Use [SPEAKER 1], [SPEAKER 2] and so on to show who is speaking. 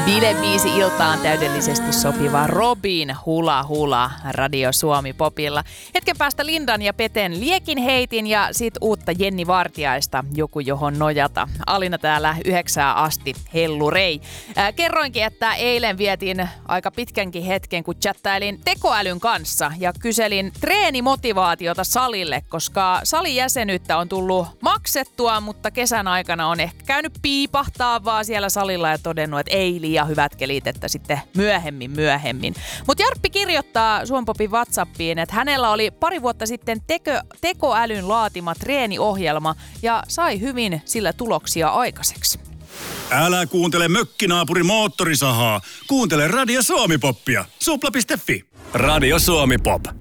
[SPEAKER 1] Bilebiisi iltaan täydellisesti sopiva Robin Hula Hula Radio Suomi Popilla. Hetken päästä Lindan ja Peten liekin heitin ja sit uutta Jenni Vartiaista, joku johon nojata. Alina täällä 9 asti hellurei. Kerroinkin, että eilen vietin aika pitkänkin hetken, kun chattailin tekoälyn kanssa ja kyselin treenimotivaatiota salille, koska salijäsenyyttä on tullut maksettua, mutta kesän aikana on ehkä käynyt piipahtaa vaan siellä salilla ja todennut, että ei liian hyvät kelit, että sitten myöhemmin. Mutta Jarppi kirjoittaa Suompopin WhatsAppiin, että hänellä oli pari vuotta sitten tekoälyn laatima treeniohjelma ja sai hyvin sillä tuloksia aikaiseksi.
[SPEAKER 2] Älä kuuntele mökkinaapurin moottorisahaa. Kuuntele Radio Suomi Poppia. Supla.fi. Radio Suomi Pop.